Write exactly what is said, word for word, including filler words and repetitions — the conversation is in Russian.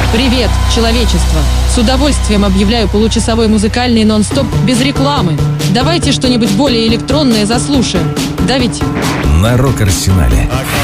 Привет, человечество. С удовольствием объявляю получасовой музыкальный нон-стоп без рекламы. Давайте что-нибудь более электронное заслушаем. Да ведь? На Рок-Арсенале.